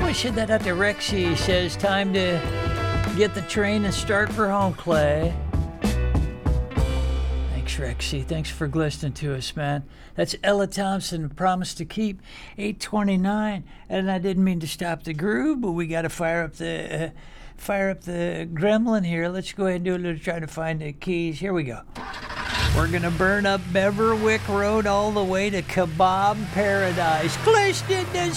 we send that out to Rexy. He says, time to get the train and start for home, Clay. Thanks, Rexy. Thanks for listening to us, man. That's Ella Thompson, Promise to Keep, 8:29. And I didn't mean to stop the groove, but we got to fire up the gremlin here. Let's go ahead and do a little try to find the keys. Here we go. We're going to burn up Beverwick Road all the way to Kebab Paradise. Clished in the